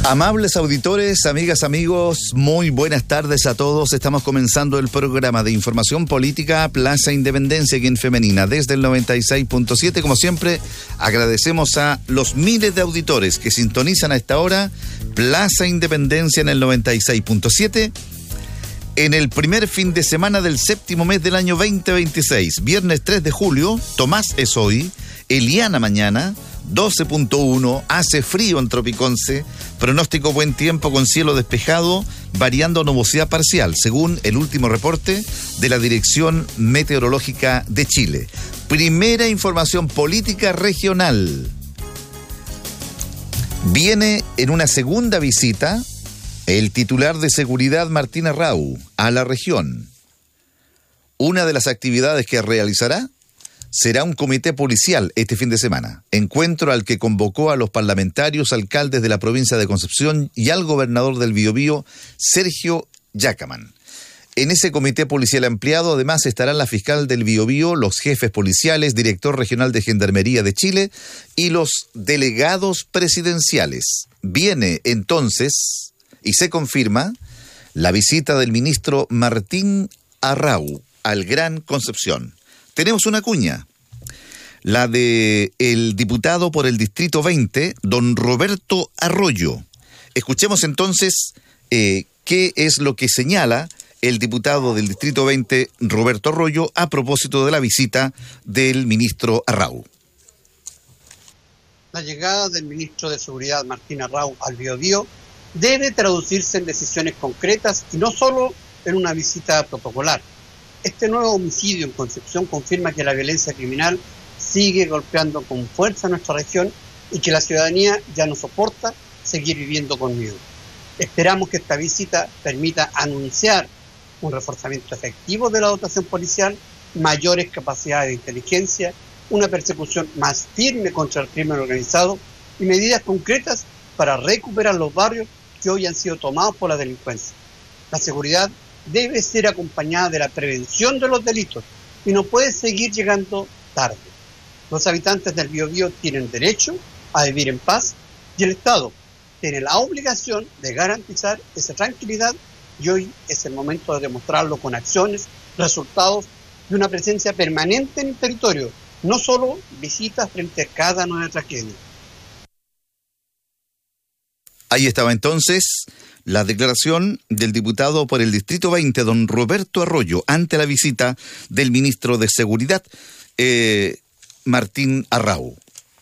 Amables auditores, amigas, amigos, muy buenas tardes a todos. Estamos comenzando el programa de información política Plaza Independencia aquí en Femenina desde el 96.7. Como siempre, agradecemos a los miles de auditores que sintonizan a esta hora Plaza Independencia en el 96.7 en el primer fin de semana del séptimo mes del año 2026. Viernes 3 de julio, Tomás es hoy, Eliana mañana, 12.1, hace frío en Tropiconce, pronóstico buen tiempo con cielo despejado, variando a nubosidad parcial, según el último reporte de la Dirección Meteorológica de Chile. Primera información política regional. Viene en una segunda visita el titular de Seguridad Martín Arrau a la región. Una de las actividades que realizará será un comité policial este fin de semana, encuentro al que convocó a los parlamentarios, alcaldes de la provincia de Concepción y al gobernador del Biobío, Sergio Yacamán. En ese comité policial ampliado además estarán la fiscal del Biobío, los jefes policiales, director regional de Gendarmería de Chile y los delegados presidenciales. Viene entonces, y se confirma, la visita del ministro Martín Arrau al Gran Concepción. Tenemos una cuña, la de el diputado por el Distrito 20, don Roberto Arroyo. Escuchemos entonces qué es lo que señala el diputado del Distrito 20, Roberto Arroyo, a propósito de la visita del ministro Arrau. La llegada del ministro de Seguridad, Martín Arrau, al Biobío debe traducirse en decisiones concretas y no solo en una visita protocolar. Este nuevo homicidio en Concepción confirma que la violencia criminal sigue golpeando con fuerza a nuestra región y que la ciudadanía ya no soporta seguir viviendo con miedo. Esperamos que esta visita permita anunciar un reforzamiento efectivo de la dotación policial, mayores capacidades de inteligencia, una persecución más firme contra el crimen organizado y medidas concretas para recuperar los barrios que hoy han sido tomados por la delincuencia. La seguridad debe ser acompañada de la prevención de los delitos y no puede seguir llegando tarde. Los habitantes del Biobío tienen derecho a vivir en paz y el Estado tiene la obligación de garantizar esa tranquilidad y hoy es el momento de demostrarlo con acciones, resultados y una presencia permanente en el territorio, no solo visitas frente a cada nueva tragedia. Ahí estaba entonces la declaración del diputado por el Distrito 20, don Roberto Arroyo, ante la visita del ministro de Seguridad, Martín Arrau.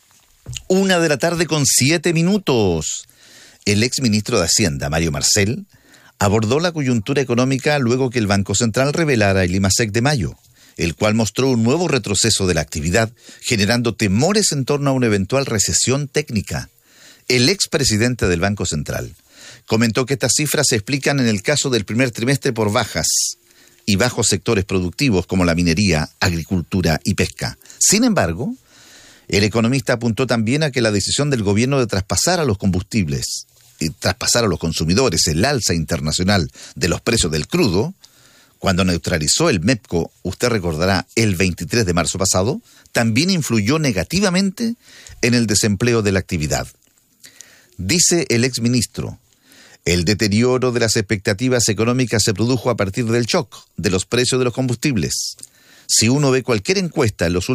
1:07 p.m. El exministro de Hacienda, Mario Marcel, abordó la coyuntura económica luego que el Banco Central revelara el IMASEC de mayo, el cual mostró un nuevo retroceso de la actividad, generando temores en torno a una eventual recesión técnica. El expresidente del Banco Central comentó que estas cifras se explican en el caso del primer trimestre por bajas y bajos sectores productivos como la minería, agricultura y pesca. Sin embargo, el economista apuntó también a que la decisión del gobierno de traspasar a los combustibles y traspasar a los consumidores el alza internacional de los precios del crudo, cuando neutralizó el MEPCO, usted recordará, el 23 de marzo pasado, también influyó negativamente en el desempleo de la actividad. Dice el exministro, el deterioro de las expectativas económicas se produjo a partir del shock de los precios de los combustibles. Si uno ve cualquier encuesta en los